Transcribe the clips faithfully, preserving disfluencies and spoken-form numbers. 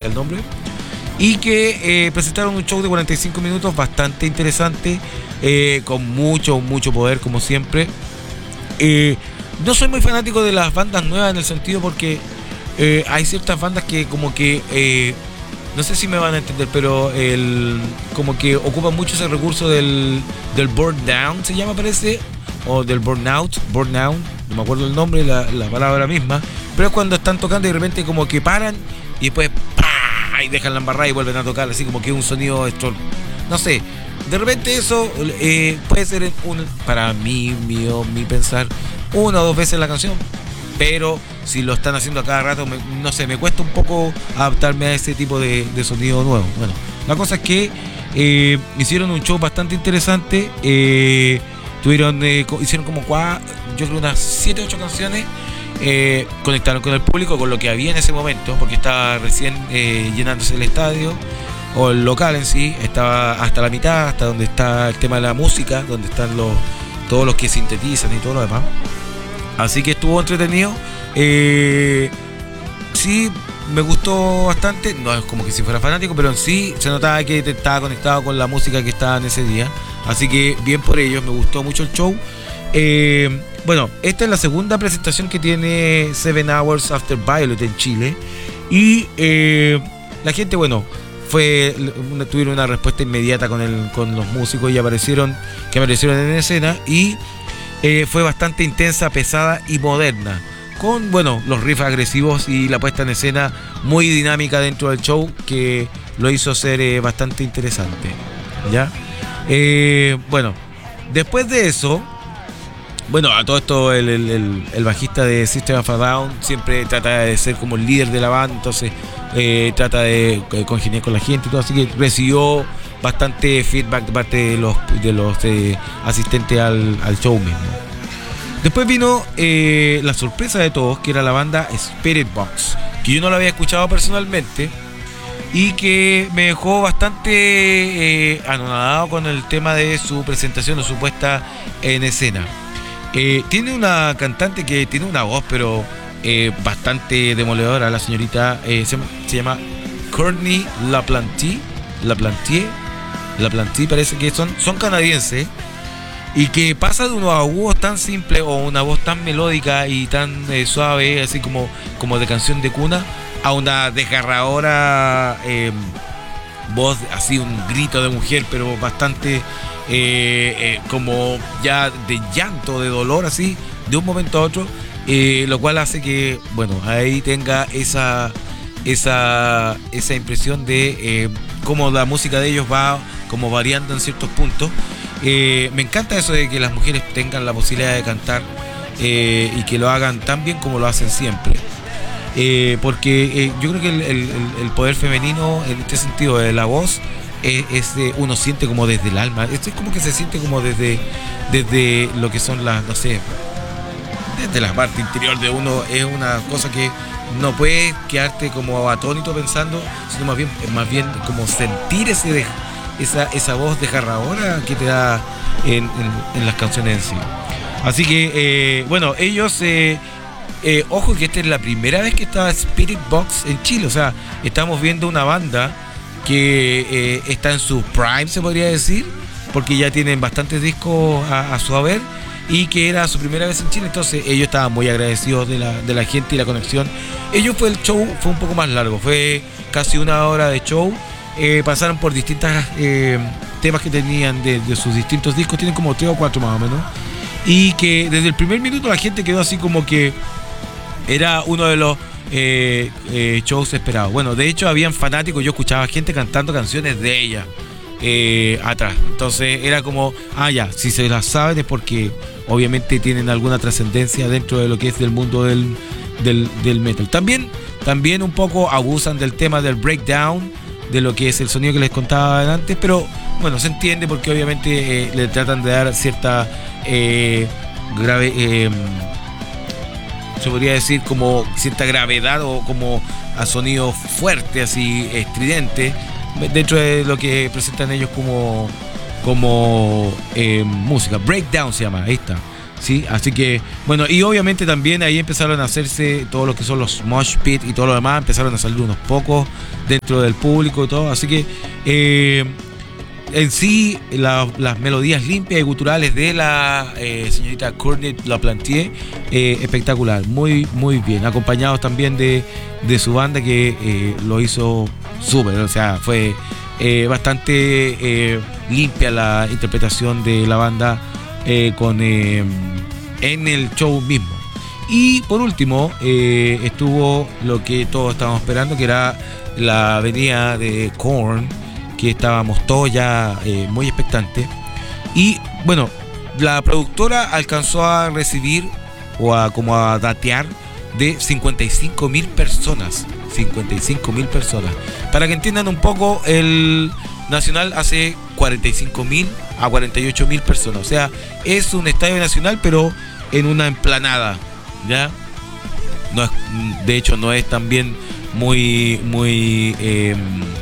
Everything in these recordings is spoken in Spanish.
el nombre. Y que eh, presentaron un show de cuarenta y cinco minutos bastante interesante, eh, con mucho, mucho poder, como siempre. Eh, no soy muy fanático de las bandas nuevas en el sentido porque eh, hay ciertas bandas que como que, eh, no sé si me van a entender, pero el, como que ocupan mucho ese recurso del, del burn down, se llama parece, o del burnout, burnout, no me acuerdo el nombre, la, la palabra misma, pero es cuando están tocando y de repente como que paran y después ¡pah! Y dejan la embarrada y vuelven a tocar, así como que un sonido extra, no sé, de repente eso eh, puede ser un, para mí, mío, mi pensar, una o dos veces la canción, pero si lo están haciendo a cada rato, me, no sé, me cuesta un poco adaptarme a ese tipo de, de sonido nuevo. Bueno, la cosa es que eh, hicieron un show bastante interesante, eh, tuvieron, eh, hicieron como cuatro, yo creo unas siete, ocho canciones, eh, conectaron con el público, con lo que había en ese momento, porque estaba recién eh, llenándose el estadio, o el local en sí, estaba hasta la mitad, hasta donde está el tema de la música, donde están los todos los que sintetizan y todo lo demás. Así que estuvo entretenido. Eh, sí, me gustó bastante. No es como que si fuera fanático, pero en sí se notaba que estaba conectado con la música que estaba en ese día. Así que bien por ellos, me gustó mucho el show. Eh, bueno, esta es la segunda presentación que tiene Seven Hours After Violet en Chile. Y eh, la gente, bueno, fue tuvieron una respuesta inmediata con el con los músicos y aparecieron que aparecieron en escena y eh, fue bastante intensa, pesada y moderna, con bueno los riffs agresivos y la puesta en escena muy dinámica dentro del show, que lo hizo ser eh, bastante interesante, ¿ya? Eh, bueno, después de eso, bueno, a todo esto el, el, el, el bajista de System of a Down siempre trata de ser como el líder de la banda, entonces eh, trata de eh, congeniar con la gente y todo, así que recibió bastante feedback de parte de los, de los eh, asistentes al, al show mismo. Después vino eh, la sorpresa de todos, que era la banda Spirit Box, que yo no la había escuchado personalmente y que me dejó bastante eh, anonadado con el tema de su presentación o su puesta en escena. Eh, tiene una cantante que tiene una voz pero eh, bastante demoledora, la señorita eh, se, se llama Courtney LaPlantier LaPlantier LaPlantier parece que son, son canadienses, y que pasa de unos agudos tan simples o una voz tan melódica y tan eh, suave, así como, como de canción de cuna, a una desgarradora eh, voz, así un grito de mujer, pero bastante eh, eh, como ya de llanto, de dolor, así, de un momento a otro, eh, lo cual hace que, bueno, ahí tenga esa, esa, esa impresión de eh, cómo la música de ellos va como variando en ciertos puntos. Eh, me encanta eso de que las mujeres tengan la posibilidad de cantar eh, y que lo hagan tan bien como lo hacen siempre. Eh, porque eh, yo creo que el, el, el poder femenino en este sentido de la voz es, es de, uno siente como desde el alma, esto es como que se siente como desde, desde lo que son las, no sé, desde la parte interior de uno, es una cosa que no puedes quedarte como atónito pensando, sino más bien, más bien como sentir ese de, esa, esa voz desgarradora que te da en, en, en las canciones en sí. Así que eh, bueno, ellos eh, Eh, ojo que esta es la primera vez que está Spirit Box en Chile, o sea, estamos viendo una banda que eh, está en su prime, se podría decir, porque ya tienen bastantes discos a, a su haber, y que era su primera vez en Chile, entonces ellos estaban muy agradecidos de la, de la gente y la conexión. Ellos fue el show, fue un poco más largo, fue casi una hora de show, eh, pasaron por distintos eh, temas que tenían de, de sus distintos discos, tienen como tres o cuatro más o menos, y que desde el primer minuto la gente quedó así como que era uno de los eh, eh, shows esperados. Bueno, de hecho habían fanáticos, yo escuchaba gente cantando canciones de ella eh, atrás. Entonces era como, ah ya, si se las saben es porque obviamente tienen alguna trascendencia dentro de lo que es del mundo del, del, del metal. También, también un poco abusan del tema del breakdown, de lo que es el sonido que les contaba antes, pero bueno, se entiende porque obviamente eh, le tratan de dar cierta eh, grave... Eh, se podría decir como cierta gravedad o como a sonido fuerte, así estridente, dentro de lo que presentan ellos como, como eh, música. Breakdown se llama, ahí está. Sí, así que, bueno, y obviamente también ahí empezaron a hacerse todo lo que son los mosh pit y todo lo demás, empezaron a salir unos pocos dentro del público y todo, así que eh, en sí la, las melodías limpias y guturales de la eh, señorita Courtney LaPlantier, eh, espectacular, muy muy bien, acompañados también de, de su banda que eh, lo hizo súper, o sea, fue eh, bastante eh, limpia la interpretación de la banda eh, con eh, en el show mismo. Y por último eh, estuvo lo que todos estábamos esperando, que era la venida de Korn, que estábamos todos ya eh, muy expectantes. Y bueno, la productora alcanzó a recibir o a como a datear de cincuenta y cinco mil personas. cincuenta y cinco mil personas. Para que entiendan un poco, el Nacional hace cuarenta y cinco mil a cuarenta y ocho mil personas. O sea, es un estadio nacional, pero en una emplanada, ¿ya? No es, de hecho, no es también muy, muy... Eh,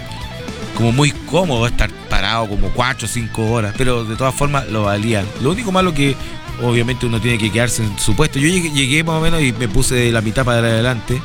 como muy cómodo estar parado como cuatro o cinco horas, pero de todas formas lo valían. Lo único malo que obviamente uno tiene que quedarse en su puesto. Yo llegué, llegué más o menos y me puse de la mitad para adelante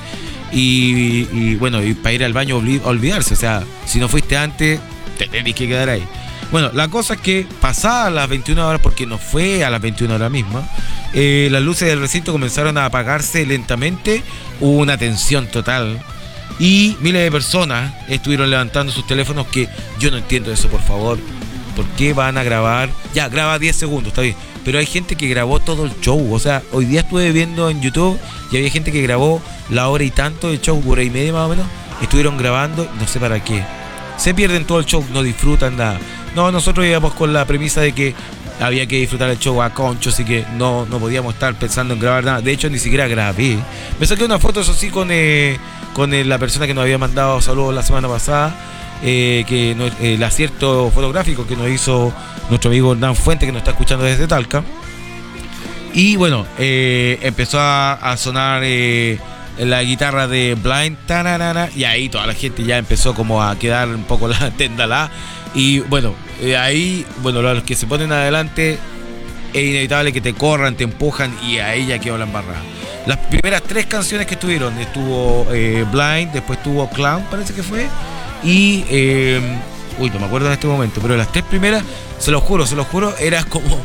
y, y bueno, y para ir al baño olvid, olvidarse, o sea, si no fuiste antes te tenés que quedar ahí. Bueno, la cosa es que pasadas las veintiuna horas, porque no fue a las veintiuna horas mismas, eh, las luces del recinto comenzaron a apagarse lentamente, hubo una tensión total. Y miles de personas estuvieron levantando sus teléfonos, que yo no entiendo eso, por favor. ¿Por qué van a grabar? Ya, graba diez segundos, está bien. Pero hay gente que grabó todo el show. O sea, hoy día estuve viendo en YouTube y había gente que grabó la hora y tanto del show, hora y media más o menos. Estuvieron grabando, no sé para qué. Se pierden todo el show, no disfrutan nada. No, nosotros íbamos con la premisa de que había que disfrutar el show a concho, así que no, no podíamos estar pensando en grabar nada. De hecho, ni siquiera grabé. Me saqué una foto, eso sí, con... Eh, con el, la persona que nos había mandado saludos la semana pasada, eh, que no, eh, el acierto fotográfico que nos hizo nuestro amigo Hernán Fuente, que nos está escuchando desde Talca. Y bueno, eh, empezó a, a sonar eh, la guitarra de Blind, tararara, y ahí toda la gente ya empezó como a quedar un poco la tendalá. Y bueno, eh, ahí, bueno, los que se ponen adelante es inevitable que te corran, te empujan, y ahí ya quedó la embarrada. Las primeras tres canciones que estuvieron, estuvo eh, Blind, después estuvo Clown, parece que fue, y eh, uy, no me acuerdo en este momento, pero las tres primeras, se los juro, se los juro, era como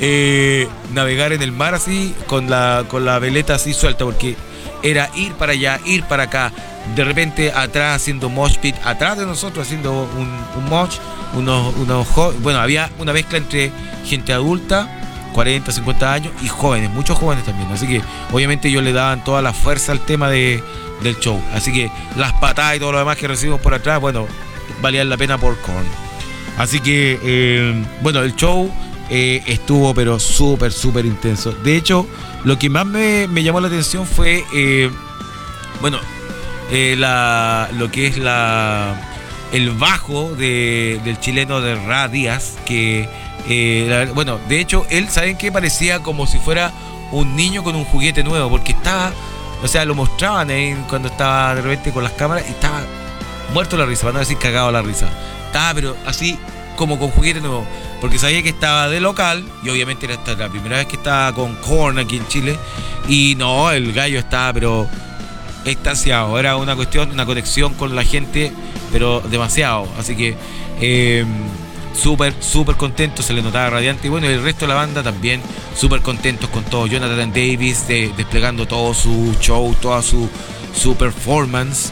eh, navegar en el mar así, con la, con la veleta así suelta, porque era ir para allá, ir para acá, de repente atrás haciendo mosh pit, atrás de nosotros haciendo un, un mosh, unos, unos, bueno, había una mezcla entre gente adulta, cuarenta, cincuenta años, y jóvenes, muchos jóvenes también, así que obviamente ellos le daban toda la fuerza al tema de, del show, así que las patadas y todo lo demás que recibimos por atrás, bueno, valían la pena por Korn. Así que eh, bueno, el show eh, estuvo pero súper súper intenso. De hecho, lo que más me, me llamó la atención fue eh, bueno, eh, la, lo que es la el bajo de, del chileno de Ra Díaz, que Eh, la, bueno, de hecho, él, ¿saben qué? Parecía como si fuera un niño con un juguete nuevo, porque estaba, o sea, lo mostraban ahí cuando estaba de repente con las cámaras y estaba muerto la risa, para no decir cagado la risa. Estaba, pero así como con juguete nuevo, porque sabía que estaba de local y obviamente era esta, la primera vez que estaba con Korn aquí en Chile. Y no, el gallo estaba, pero extasiado. Era una cuestión, una conexión con la gente, pero demasiado. Así que eh, súper, súper contento, se le notaba radiante. Y bueno, el resto de la banda también súper contentos con todo. Jonathan Davis de, desplegando todo su show, toda su, su performance.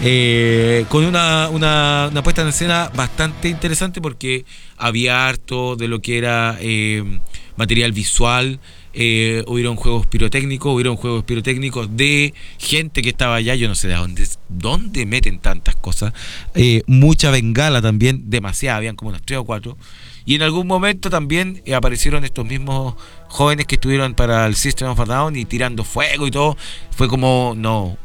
Eh, con una, una, una puesta en escena bastante interesante, porque había harto de lo que era eh, material visual. Eh, hubieron juegos pirotécnicos, hubieron juegos pirotécnicos de gente que estaba allá, yo no sé de dónde, dónde meten tantas cosas. Eh, mucha bengala también, demasiada, habían como unos tres o cuatro. Y en algún momento también eh, aparecieron estos mismos jóvenes que estuvieron para el System of a Down y tirando fuego y todo. Fue como, no,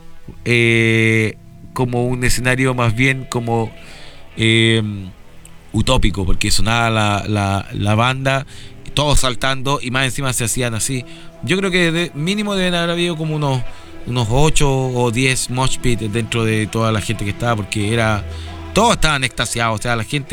eh, como un escenario más bien como eh, utópico, porque sonaba la, la, la banda, todos saltando y más encima se hacían así. Yo creo que de mínimo deben haber habido como unos unos ocho o diez mosh pit dentro de toda la gente que estaba, porque era todos estaban extasiados, o sea, la gente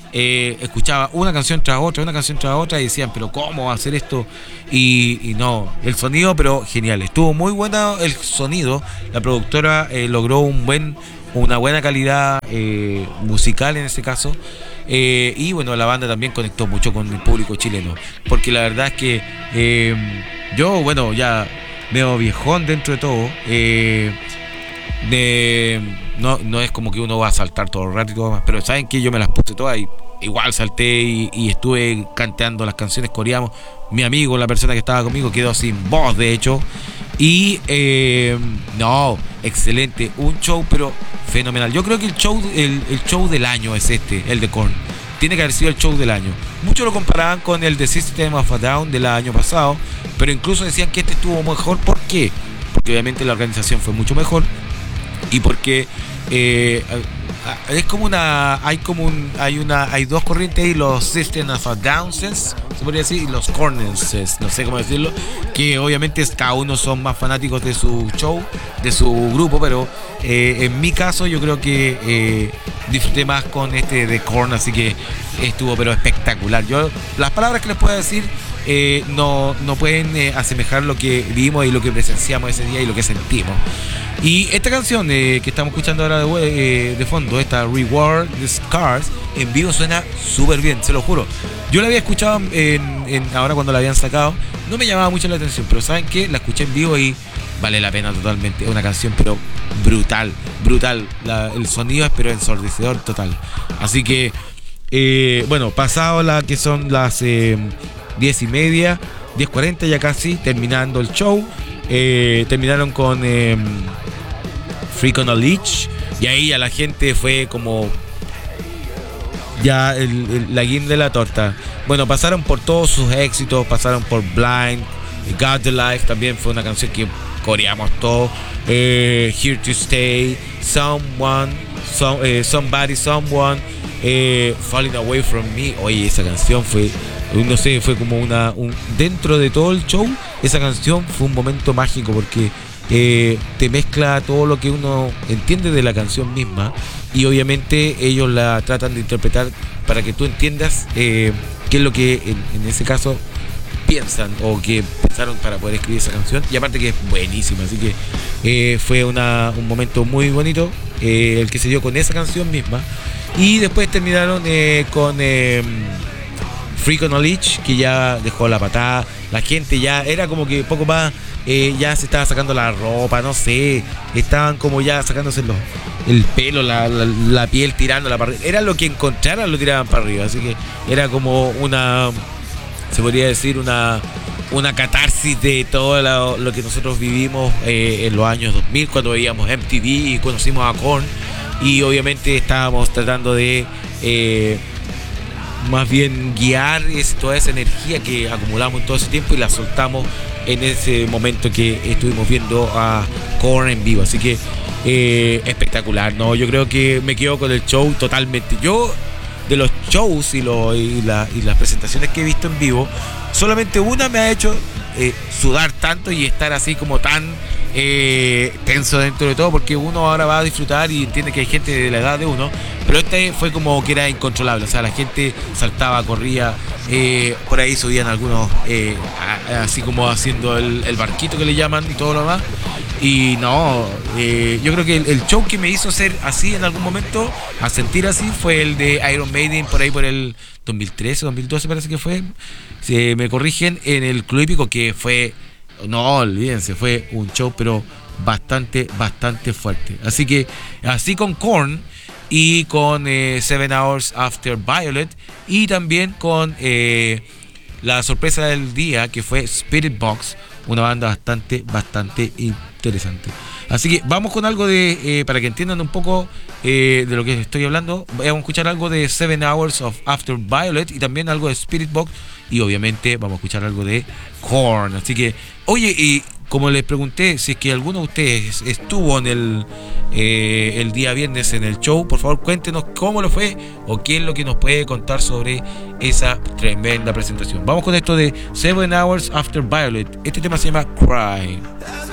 eh, escuchaba una canción tras otra, una canción tras otra y decían, pero ¿cómo va a hacer esto? Y, y no, el sonido, pero genial, estuvo muy bueno el sonido, la productora eh, logró un buen, una buena calidad eh, musical en ese caso, eh, y bueno, la banda también conectó mucho con el público chileno, porque la verdad es que eh, yo, bueno, ya medio viejón dentro de todo, eh, de, no, no es como que uno va a saltar todo el rato y todo más, pero saben que yo me las puse todas y igual salté y, y estuve cantando las canciones, coreamos. Mi amigo, la persona que estaba conmigo, quedó sin voz, de hecho. Y eh, no, excelente, un show pero fenomenal. Yo creo que el show, el, el show del año es este, el de Korn. Tiene que haber sido el show del año. Muchos lo comparaban con el de System of a Down del año pasado, pero incluso decían que este estuvo mejor. ¿Por qué? Porque obviamente la organización fue mucho mejor y porque eh, es como una hay como un hay una hay dos corrientes ahí, los System of a Downses, se podría decir, y los Kornenses, no sé cómo decirlo, que obviamente cada uno son más fanáticos de su show, de su grupo, pero eh, en mi caso yo creo que eh, disfruté más con este de Korn, así que estuvo pero espectacular. Yo las palabras que les puedo decir eh, no, no pueden eh, asemejar lo que vimos y lo que presenciamos ese día y lo que sentimos. Y esta canción eh, que estamos escuchando ahora de, eh, de fondo, esta Reward the Scars, en vivo suena súper bien, se lo juro. Yo la había escuchado en, en, ahora cuando la habían sacado, no me llamaba mucho la atención, pero ¿saben qué? La escuché en vivo y vale la pena totalmente. Es una canción pero brutal, brutal. La, el sonido es pero ensordecedor total. Así que, eh, bueno, pasado la que son las eh, diez y media, diez cuarenta ya casi, terminando el show. Eh, terminaron con eh, Freak on a Leash y ahí ya la gente fue como ya el, el, la guinda de la torta. Bueno, pasaron por todos sus éxitos, pasaron por Blind, God the Life, también fue una canción que coreamos todos, eh, Here to Stay, Someone, some, eh, Somebody, Someone, eh, Falling Away From Me. Oye, esa canción fue, no sé, fue como una un, dentro de todo el show, esa canción fue un momento mágico porque eh, te mezcla todo lo que uno entiende de la canción misma y obviamente ellos la tratan de interpretar para que tú entiendas eh, qué es lo que en, en ese caso piensan o que pensaron para poder escribir esa canción, y aparte que es buenísima, así que eh, fue una, un momento muy bonito eh, el que se dio con esa canción misma. Y después terminaron eh, con eh, Freak on a Leash, que ya dejó la patada, la gente ya era como que poco más eh, ya se estaba sacando la ropa, no sé, estaban como ya sacándose los, el pelo, la, la, la piel, tirándola para arriba, era lo que encontraran, lo tiraban para arriba, así que era como una, se podría decir una una catarsis de todo lo, lo que nosotros vivimos eh, en los años dos mil, cuando veíamos M T V y conocimos a Korn, y obviamente estábamos tratando de eh, más bien guiar es, toda esa energía que acumulamos en todo ese tiempo y la soltamos en ese momento que estuvimos viendo a Korn en vivo, así que eh, espectacular, ¿no? Yo creo que me quedo con el show totalmente. Yo de los shows y, lo, y, la, y las presentaciones que he visto en vivo, solamente una me ha hecho eh, sudar tanto y estar así como tan eh, tenso dentro de todo, porque uno ahora va a disfrutar y entiende que hay gente de la edad de uno, pero este fue como que era incontrolable, o sea, la gente saltaba, corría, eh, por ahí subían algunos eh, a, así como haciendo el, el barquito que le llaman y todo lo demás. Y no, eh, yo creo que el, el show que me hizo ser así en algún momento, a sentir así, fue el de Iron Maiden por ahí por el dos mil trece, dos mil doce parece que fue, si me corrigen, en el Club Hípico, que fue, no olvídense, fue un show pero bastante, bastante fuerte. Así que así con Korn y con eh, Seven Hours After Violet, y también con eh, la sorpresa del día, que fue Spirit Box, una banda bastante, bastante interesante. Así que vamos con algo de, eh, para que entiendan un poco eh, de lo que estoy hablando, vamos a escuchar algo de Seven Hours of After Violet y también algo de Spirit Box, y obviamente vamos a escuchar algo de Korn. Así que, oye, y como les pregunté, si es que alguno de ustedes estuvo en el eh, el día viernes en el show, por favor cuéntenos cómo lo fue o qué es lo que nos puede contar sobre esa tremenda presentación. Vamos con esto de Seven Hours After Violet. Este tema se llama Cry.